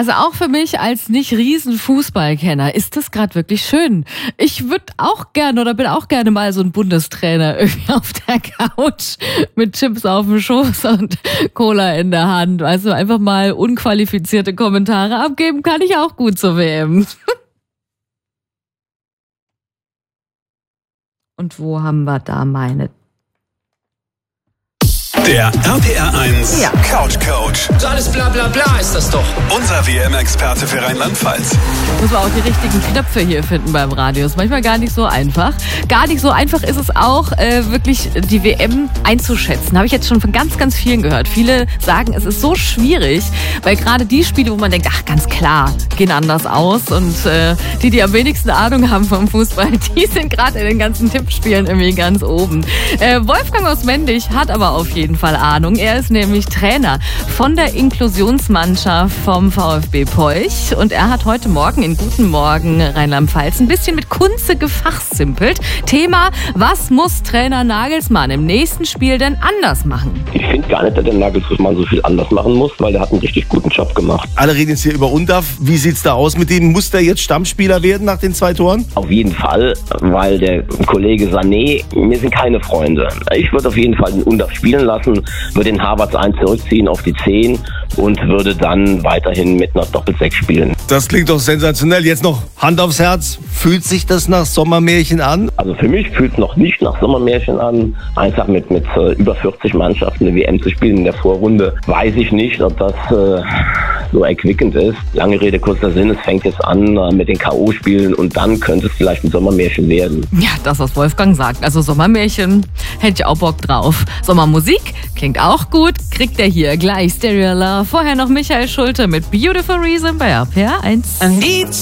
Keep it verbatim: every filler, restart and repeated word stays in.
Also auch für mich als nicht riesen Fußballkenner ist das gerade wirklich schön. Ich würde auch gerne oder bin auch gerne mal so ein Bundestrainer irgendwie auf der Couch mit Chips auf dem Schoß und Cola in der Hand. Also einfach mal unqualifizierte Kommentare abgeben kann ich auch gut zur W M. Und wo haben wir da meine... Der R P R eins Ja. Couch Coach. So alles bla bla bla ist das doch. Unser W M-Experte für Rheinland-Pfalz. Muss man auch die richtigen Knöpfe hier finden beim Radio. Ist manchmal gar nicht so einfach. Gar nicht so einfach ist es auch, äh, wirklich die W M einzuschätzen. Habe ich jetzt schon von ganz, ganz vielen gehört. Viele sagen, es ist so schwierig, weil gerade die Spiele, wo man denkt, ach ganz klar, gehen anders aus. Und äh, die, die am wenigsten Ahnung haben vom Fußball, die sind gerade in den ganzen Tippspielen irgendwie ganz oben. Äh, Wolfgang aus Mendig hat aber auf jeden Fall Ahnung. Er ist nämlich Trainer von der Inklusionsmannschaft vom VfB Peuch und er hat heute Morgen in Guten Morgen Rheinland-Pfalz ein bisschen mit Kunze gefachsimpelt. Thema, was muss Trainer Nagelsmann im nächsten Spiel denn anders machen? Ich finde gar nicht, dass der Nagelsmann so viel anders machen muss, weil der hat einen richtig guten Job gemacht. Alle reden jetzt hier über Undaf. Wie sieht's da aus mit dem? Muss der jetzt Stammspieler werden nach den zwei Toren? Auf jeden Fall, weil der Kollege Sané, wir sind keine Freunde. Ich würde auf jeden Fall den Undaf spielen lassen, würde den Havertz eins zurückziehen auf die zehn und würde dann weiterhin mit einer Doppelsechs spielen. Das klingt doch sensationell. Jetzt noch Hand aufs Herz. Fühlt sich das nach Sommermärchen an? Also für mich fühlt es noch nicht nach Sommermärchen an. Einfach mit, mit äh, über vierzig Mannschaften eine W M zu spielen in der Vorrunde, weiß ich nicht, ob das äh, so erquickend ist. Lange Rede, kurzer Sinn, es fängt jetzt an äh, mit den K O-Spielen und dann könnte es vielleicht ein Sommermärchen werden. Ja, das, was Wolfgang sagt. Also Sommermärchen, hätte ich auch Bock drauf. Sommermusik klingt auch gut. Kriegt er hier gleich Stereo Love. Vorher noch Michael Schulte mit Beautiful Reason bei R P R eins.